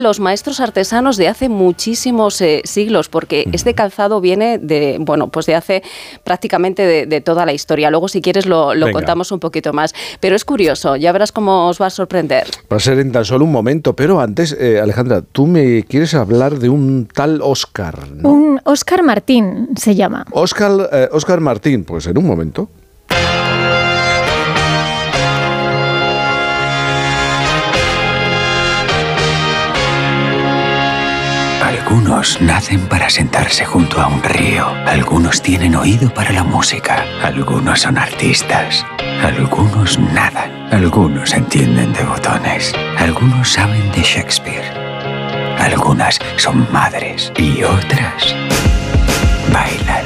los maestros artesanos de hace muchísimos siglos, porque este calzado viene de, bueno, pues de hace prácticamente de toda la historia. Luego, si quieres, lo contamos un poquito más. Pero es curioso, ya verás cómo os va a sorprender. Va a ser en tan solo un momento, pero antes, Alejandra, tú me quieres hablar de un tal Óscar, ¿no? Un Óscar Martín se llama. Óscar Martín, pues en un momento. Algunos nacen para sentarse junto a un río, algunos tienen oído para la música, algunos son artistas, algunos nadan, algunos entienden de botones, algunos saben de Shakespeare, algunas son madres y otras bailan.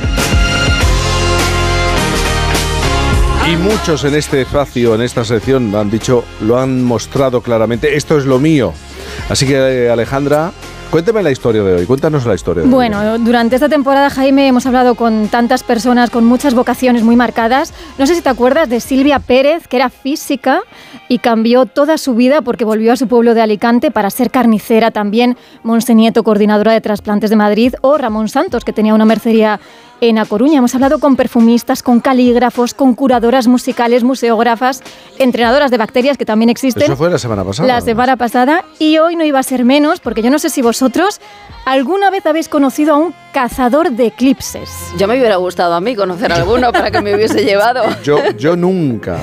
Y muchos en este espacio, en esta sección, lo han mostrado claramente, esto es lo mío. Así que, Alejandra, cuéntame la historia de hoy, cuéntanos la historia de hoy. Bueno, durante esta temporada, Jaime, hemos hablado con tantas personas con muchas vocaciones muy marcadas. No sé si te acuerdas de Silvia Pérez, que era física y cambió toda su vida porque volvió a su pueblo de Alicante para ser carnicera. También Monse Nieto, coordinadora de trasplantes de Madrid, o Ramón Santos, que tenía una mercería en A Coruña. Hemos hablado con perfumistas, con calígrafos, con curadoras musicales, museógrafas, entrenadoras de bacterias, que también existen. Eso fue la semana pasada. La semana pasada, y hoy no iba a ser menos, porque yo no sé si vosotros alguna vez habéis conocido a un cazador de eclipses. Ya me hubiera gustado a mí conocer a alguno para que me hubiese llevado. Yo nunca.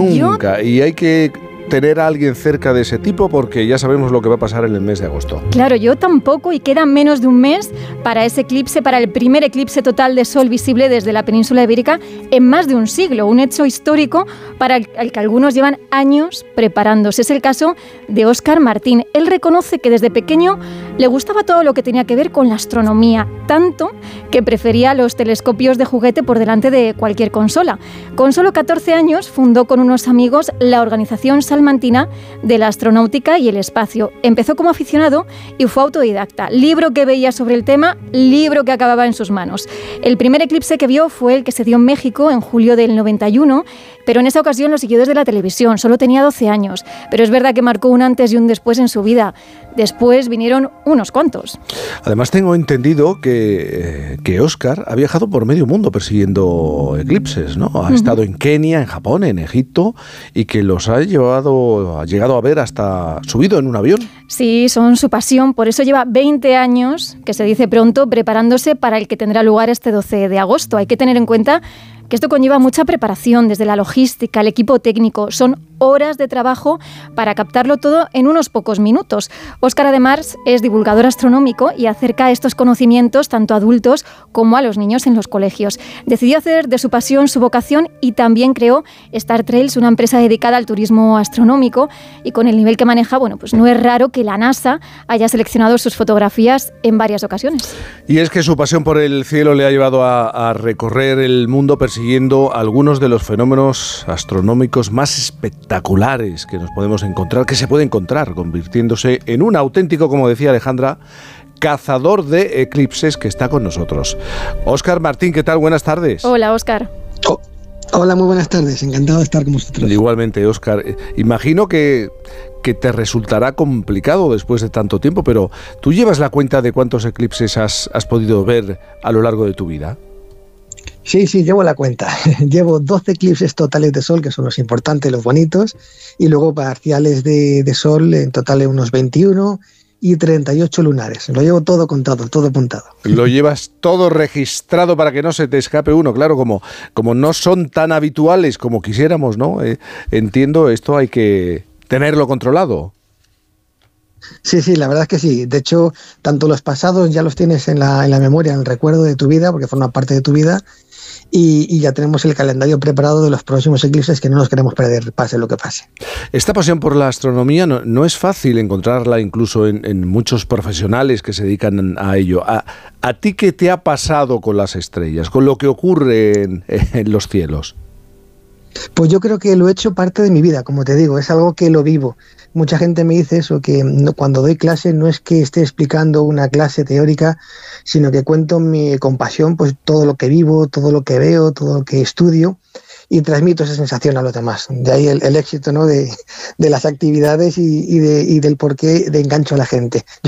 Y hay que tener a alguien cerca de ese tipo porque ya sabemos lo que va a pasar en el mes de agosto. Claro, yo tampoco, y queda menos de un mes para ese eclipse, para el primer eclipse total de sol visible desde la península ibérica en más de un siglo, un hecho histórico para el que algunos llevan años preparándose. Es el caso de Óscar Martín. Él reconoce que desde pequeño le gustaba todo lo que tenía que ver con la astronomía, tanto que prefería los telescopios de juguete por delante de cualquier consola. Con solo 14 años fundó con unos amigos la organización salmantina de la astronáutica y el espacio. Empezó como aficionado y fue autodidacta. Libro que veía sobre el tema, libro que acababa en sus manos. El primer eclipse que vio fue el que se dio en México en julio del 91, pero en esa ocasión lo siguió desde la televisión. Solo tenía 12 años, pero es verdad que marcó un antes y un después en su vida. Después vinieron unos cuantos. Además, tengo entendido que Óscar ha viajado por medio mundo persiguiendo eclipses, ¿no? Ha estado en Kenia, en Japón, en Egipto, y que los ha llegado a ver hasta subido en un avión. Sí, son su pasión. Por eso lleva 20 años, que se dice pronto, preparándose para el que tendrá lugar este 12 de agosto. Hay que tener en cuenta que esto conlleva mucha preparación, desde la logística, el equipo técnico. Son horas de trabajo para captarlo todo en unos pocos minutos. Óscar, además, es divulgador astronómico y acerca estos conocimientos tanto a adultos como a los niños en los colegios. Decidió hacer de su pasión su vocación y también creó Star Trails, una empresa dedicada al turismo astronómico, y con el nivel que maneja, bueno, pues no es raro que la NASA haya seleccionado sus fotografías en varias ocasiones. Y es que su pasión por el cielo le ha llevado a recorrer el mundo persiguiendo algunos de los fenómenos astronómicos más espectaculares que nos podemos encontrar, que se puede encontrar, convirtiéndose en un auténtico, como decía Alejandra, cazador de eclipses, que está con nosotros. Óscar Martín, ¿qué tal? Buenas tardes. Hola, Óscar. Hola, muy buenas tardes. Encantado de estar con vosotros. Igualmente, Óscar. Imagino que te resultará complicado después de tanto tiempo, pero ¿tú llevas la cuenta de cuántos eclipses has podido ver a lo largo de tu vida? Sí, llevo la cuenta. Llevo 12 eclipses totales de sol, que son los importantes, los bonitos, y luego parciales de sol, en total unos 21, y 38 lunares. Lo llevo todo contado, todo apuntado. Lo llevas todo registrado para que no se te escape uno. Claro, como no son tan habituales como quisiéramos, ¿no? Entiendo, esto hay que tenerlo controlado. Sí, la verdad es que sí. De hecho, tanto los pasados ya los tienes en la memoria, en el recuerdo de tu vida, porque forman parte de tu vida, y ya tenemos el calendario preparado de los próximos eclipses que no nos queremos perder, pase lo que pase. Esta pasión por la astronomía no es fácil encontrarla incluso en muchos profesionales que se dedican a ello. ¿A ti qué te ha pasado con las estrellas, con lo que ocurre en los cielos? Pues yo creo que lo he hecho parte de mi vida, como te digo, es algo que lo vivo. Mucha gente me dice eso, que cuando doy clase no es que esté explicando una clase teórica, sino que cuento con pasión pues todo lo que vivo, todo lo que veo, todo lo que estudio, y transmito esa sensación a los demás. De ahí el éxito, ¿no?, de las actividades y del por qué de engancho a la gente.